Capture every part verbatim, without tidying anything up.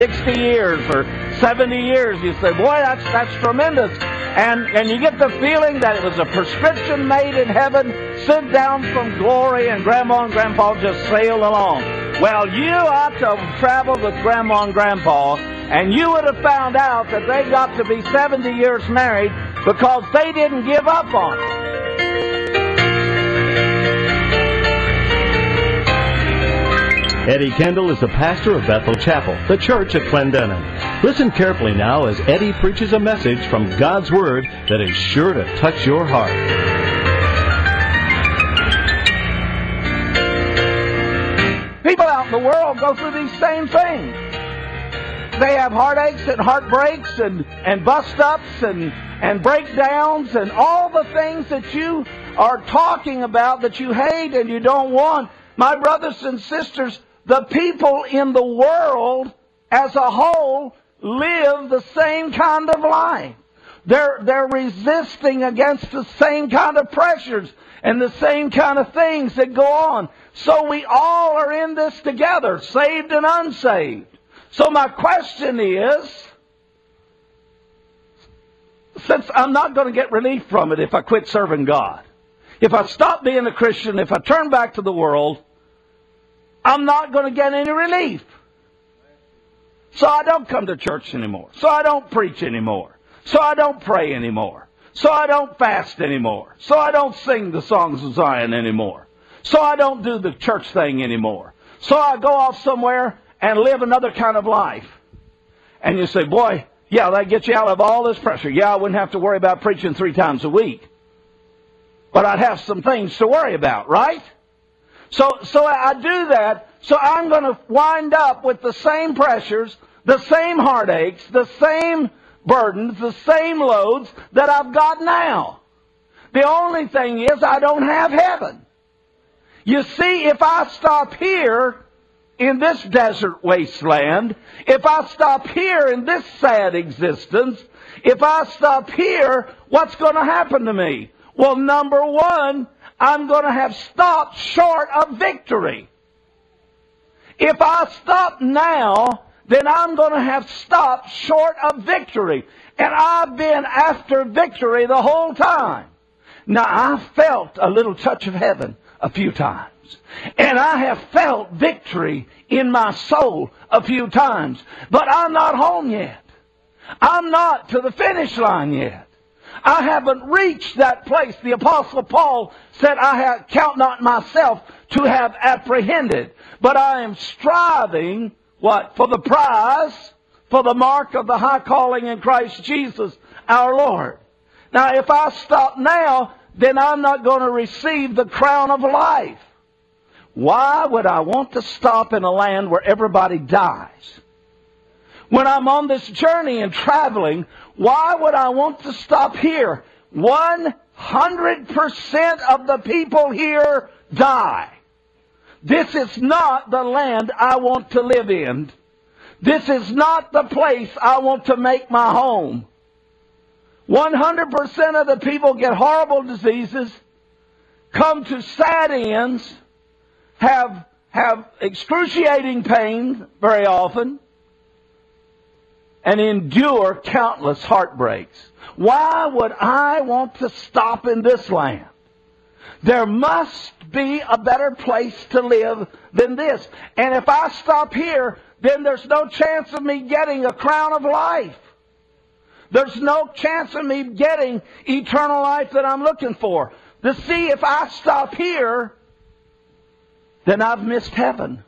sixty years or seventy years. You say, boy, that's that's tremendous. And and you get the feeling that it was a prescription made in heaven, sent down from glory, and Grandma and Grandpa just sailed along. Well, you ought to have traveled with Grandma and Grandpa, and you would have found out that they got to be seventy years married because they didn't give up on it. Eddie Kendall is the pastor of Bethel Chapel, the church at Clendenin. Listen carefully now as Eddie preaches a message from God's Word that is sure to touch your heart. People out in the world go through these same things. They have heartaches and heartbreaks and, and bust-ups and, and breakdowns and all the things that you are talking about that you hate and you don't want. My brothers and sisters, the people in the world as a whole live the same kind of life. They're, they're resisting against the same kind of pressures and the same kind of things that go on. So we all are in this together, saved and unsaved. So my question is, since I'm not going to get relief from it if I quit serving God, if I stop being a Christian, if I turn back to the world, I'm not going to get any relief. So I don't come to church anymore. So I don't preach anymore. So I don't pray anymore. So I don't fast anymore. So I don't sing the songs of Zion anymore. So I don't do the church thing anymore. So I go off somewhere and live another kind of life. And you say, boy, yeah, that gets you out of all this pressure. Yeah, I wouldn't have to worry about preaching three times a week. But I'd have some things to worry about, right? So, so I do that, so I'm going to wind up with the same pressures, the same heartaches, the same burdens, the same loads that I've got now. The only thing is I don't have heaven. You see, if I stop here in this desert wasteland, if I stop here in this sad existence, if I stop here, what's going to happen to me? Well, number one, I'm going to have stopped short of victory. If I stop now, then I'm going to have stopped short of victory. And I've been after victory the whole time. Now, I felt a little touch of heaven a few times. And I have felt victory in my soul a few times. But I'm not home yet. I'm not to the finish line yet. I haven't reached that place. The Apostle Paul said, I have, count not myself to have apprehended, but I am striving, what? For the prize, for the mark of the high calling in Christ Jesus our Lord. Now, if I stop now, then I'm not going to receive the crown of life. Why would I want to stop in a land where everybody dies? When I'm on this journey and traveling, why would I want to stop here? one hundred percent of the people here die. This is not the land I want to live in. This is not the place I want to make my home. one hundred percent of the people get horrible diseases, come to sad ends, have, have excruciating pain very often, and endure countless heartbreaks. Why would I want to stop in this land? There must be a better place to live than this. And if I stop here, then there's no chance of me getting a crown of life. There's no chance of me getting eternal life that I'm looking for. To see if I stop here, then I've missed heaven.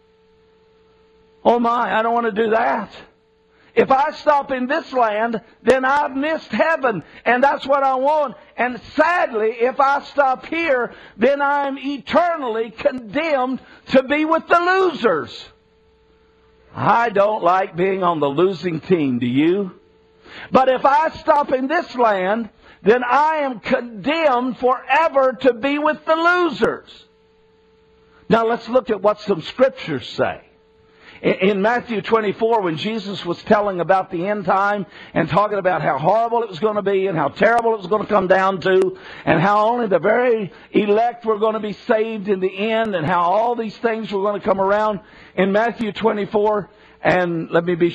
Oh my, I don't want to do that. If I stop in this land, then I've missed heaven, and that's what I want. And sadly, if I stop here, then I'm eternally condemned to be with the losers. I don't like being on the losing team, do you? But if I stop in this land, then I am condemned forever to be with the losers. Now let's look at what some scriptures say. In Matthew twenty-four, when Jesus was telling about the end time and talking about how horrible it was going to be and how terrible it was going to come down to and how only the very elect were going to be saved in the end and how all these things were going to come around, in Matthew twenty-four And let me be